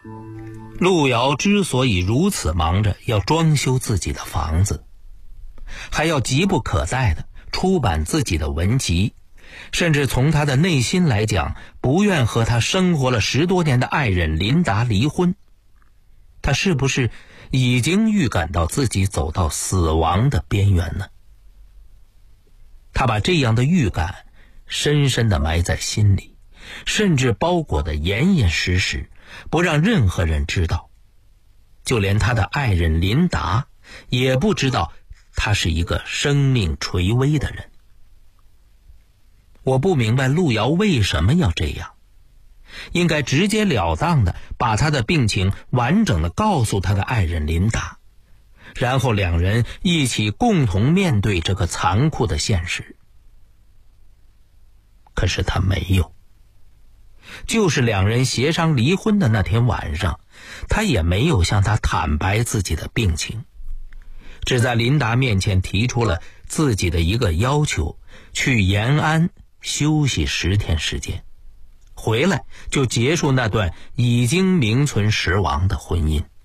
路遥之所以如此忙着要装修自己的房子，还要急不可待地出版自己的文集，甚至从他的内心来讲，不愿和他生活了10多年的爱人琳达离婚，他是不是已经预感到自己走到死亡的边缘呢？他把这样的预感深深地埋在心里，甚至包裹得严严实实，不让任何人知道。就连他的爱人琳达也不知道他是一个生命垂危的人。我不明白路遥为什么要这样，应该直截了当地把他的病情完整地告诉他的爱人琳达，然后两人一起共同面对这个残酷的现实。可是他没有，就是两人协商离婚的那天晚上，他也没有向他坦白自己的病情，只在琳达面前提出了自己的一个要求，去延安休息10天时间，回来就结束那段已经名存实亡的婚姻。